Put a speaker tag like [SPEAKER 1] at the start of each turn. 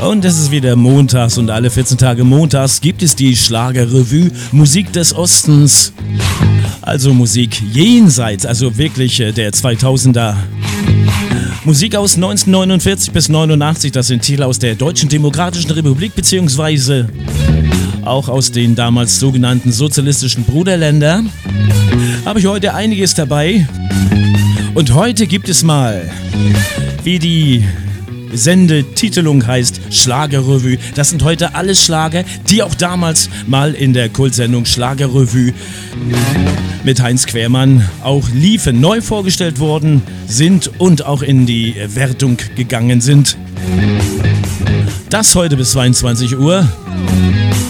[SPEAKER 1] Und es ist wieder montags und alle 14 Tage montags gibt es die Schlagerrevue Musik des Ostens. Also Musik jenseits, also wirklich der 2000er. Musik aus 1949 bis 89, das sind Titel aus der Deutschen Demokratischen Republik beziehungsweise auch aus den damals sogenannten sozialistischen Bruderländer. Habe ich heute einiges dabei. Und heute gibt es mal, wie die Sendetitelung heißt, Schlagerrevue. Das sind heute alles Schlager, die auch damals mal in der Kultsendung Schlagerrevue mit Heinz Quermann auch liefen, neu vorgestellt worden sind und auch in die Wertung gegangen sind. Das heute bis 22 Uhr.